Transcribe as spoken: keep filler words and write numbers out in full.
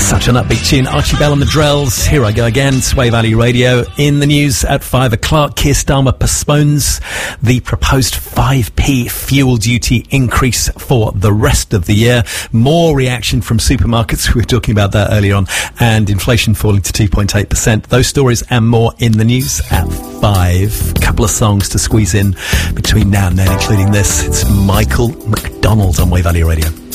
Such an upbeat tune. Archie Bell and the Drells. Here I go again. Sway Valley Radio. In the news at five o'clock, Keir Starmer postpones the proposed five p fuel duty increase for the rest of the year. More reaction from supermarkets. We were talking about that earlier on. And inflation falling to two point eight percent. Those stories and more in the news at five. Couple of songs to squeeze in between now and then, including this. It's Michael McDonald on Way Valley Radio.